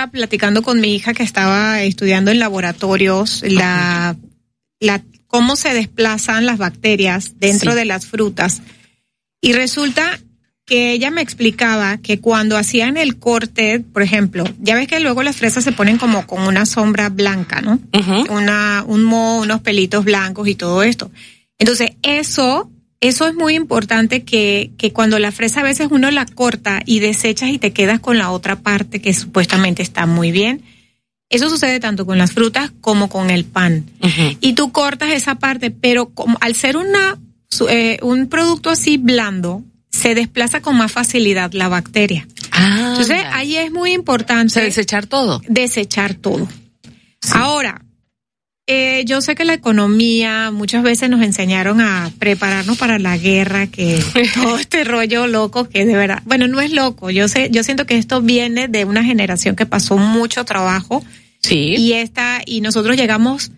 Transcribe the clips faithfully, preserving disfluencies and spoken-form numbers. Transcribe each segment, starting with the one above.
estaba platicando con mi hija que estaba estudiando en laboratorios la, la cómo se desplazan las bacterias dentro sí. de las frutas. Y resulta que ella me explicaba que cuando hacían el corte, por ejemplo, ya ves que luego las fresas se ponen como con una sombra blanca, ¿no? Uh-huh. Una, un moho, unos pelitos blancos y todo esto. Entonces, eso, eso es muy importante que, que cuando la fresa a veces uno la corta y desechas y te quedas con la otra parte que supuestamente está muy bien. Eso sucede tanto con las frutas como con el pan. Uh-huh. Y tú cortas esa parte, pero como, al ser una, eh, un producto así blando, se desplaza con más facilidad la bacteria. Ah, entonces, ya. ahí es muy importante. O sea, desechar todo. Desechar todo. Sí. Ahora, eh, yo sé que la economía, muchas veces nos enseñaron a prepararnos para la guerra, que todo este rollo loco que de verdad, bueno, no es loco. Yo sé, yo siento que esto viene de una generación que pasó mucho trabajo. Sí. Y esta, y nosotros llegamos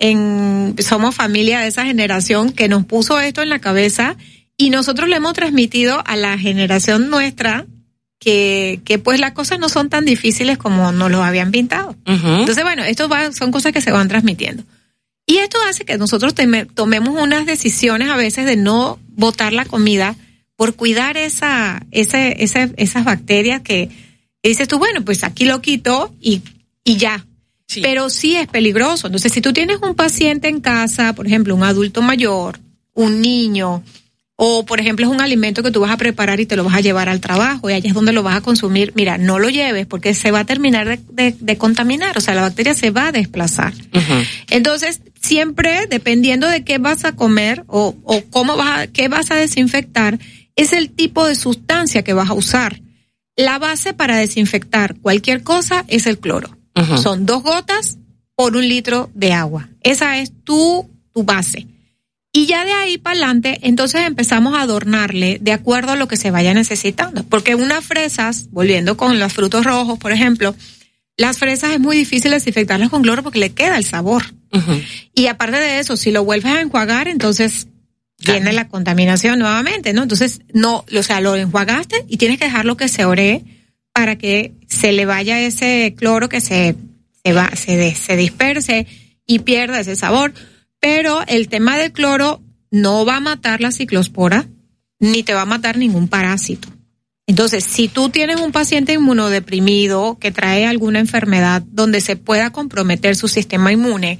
en, somos familia de esa generación que nos puso esto en la cabeza. Y nosotros le hemos transmitido a la generación nuestra que, que pues las cosas no son tan difíciles como nos lo habían pintado. Uh-huh. Entonces, bueno, esto va, son cosas que se van transmitiendo. Y esto hace que nosotros teme, tomemos unas decisiones a veces de no botar la comida por cuidar esa, ese, ese, esas bacterias que dices tú, bueno, pues aquí lo quito y, y ya. Sí. Pero sí es peligroso. Entonces, si tú tienes un paciente en casa, por ejemplo, un adulto mayor, un niño, o, por ejemplo, es un alimento que tú vas a preparar y te lo vas a llevar al trabajo y allá es donde lo vas a consumir. Mira, no lo lleves porque se va a terminar de, de, de contaminar. O sea, la bacteria se va a desplazar. Uh-huh. Entonces, siempre, dependiendo de qué vas a comer o, o cómo vas a, qué vas a desinfectar, es el tipo de sustancia que vas a usar. La base para desinfectar cualquier cosa es el cloro. Uh-huh. Son dos gotas por un litro de agua. Esa es tu, tu base. Y ya de ahí para adelante, entonces empezamos a adornarle de acuerdo a lo que se vaya necesitando. Porque unas fresas, volviendo con los frutos rojos, por ejemplo, las fresas es muy difícil desinfectarlas con cloro porque le queda el sabor. Uh-huh. Y aparte de eso, si lo vuelves a enjuagar, entonces viene la contaminación nuevamente, ¿no? Entonces, no, o sea, lo enjuagaste y tienes que dejarlo que se oree para que se le vaya ese cloro, que se, se va, se, se disperse y pierda ese sabor. Pero el tema del cloro no va a matar la ciclospora, ni te va a matar ningún parásito. Entonces, si tú tienes un paciente inmunodeprimido que trae alguna enfermedad donde se pueda comprometer su sistema inmune,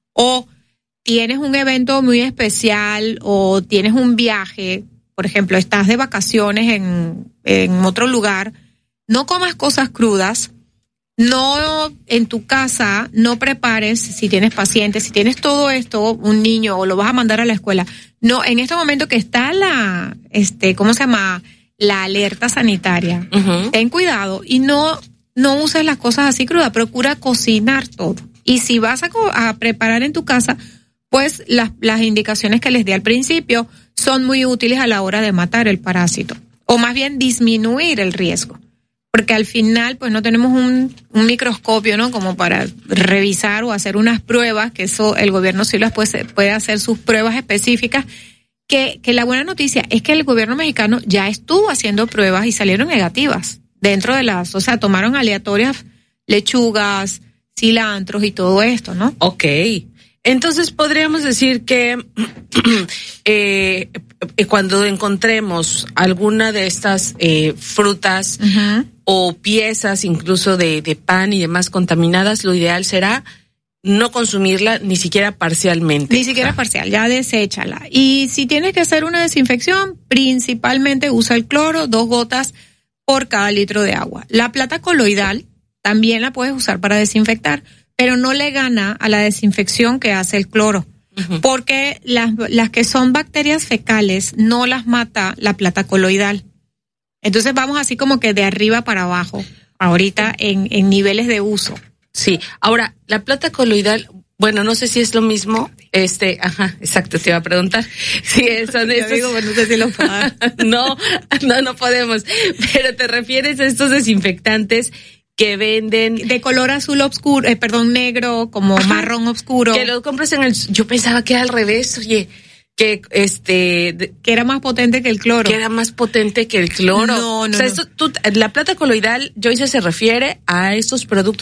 o tienes un evento muy especial, o tienes un viaje, por ejemplo, estás de vacaciones en, en otro lugar, no comas cosas crudas. No, en tu casa, no prepares, si tienes pacientes, si tienes todo esto, un niño, o lo vas a mandar a la escuela. No, en este momento que está la, este, ¿cómo se llama? La alerta sanitaria. Uh-huh. Ten cuidado y no, no uses las cosas así crudas. Procura cocinar todo. Y si vas a, a preparar en tu casa, pues las, las indicaciones que les di al principio son muy útiles a la hora de matar el parásito. O más bien disminuir el riesgo. Porque al final, pues no tenemos un, un microscopio, ¿no? Como para revisar o hacer unas pruebas, que eso el gobierno sí las puede, puede hacer sus pruebas específicas. Que, que la buena noticia es que el gobierno mexicano ya estuvo haciendo pruebas y salieron negativas dentro de las, o sea, tomaron aleatorias lechugas, cilantros y todo esto, ¿no? Ok. Entonces podríamos decir que eh, cuando encontremos alguna de estas eh, frutas uh-huh. o piezas incluso de, de pan y demás contaminadas, lo ideal será no consumirla ni siquiera parcialmente. Ni siquiera parcial, ya deséchala. Y si tienes que hacer una desinfección, principalmente usa el cloro, dos gotas por cada litro de agua. La plata coloidal también la puedes usar para desinfectar, pero no le gana a la desinfección que hace el cloro. Uh-huh. Porque las, las que son bacterias fecales no las mata la plata coloidal. Entonces vamos así como que de arriba para abajo, ahorita en, en niveles de uso. Sí, ahora, la plata coloidal, bueno, no sé si es lo mismo, este, ajá, exacto, te iba a preguntar. Sí, son estos. Digo, bueno, no sé si lo puedo. No, no, no podemos, pero te refieres a estos desinfectantes que venden de color azul oscuro, eh, perdón, negro, como ajá, marrón oscuro. Que lo compras en el, yo pensaba que era al revés, oye, que este de, que era más potente que el cloro. Que era más potente que el cloro. No, no. O sea, no. esto, tú, la plata coloidal, Joyce, se refiere a estos productos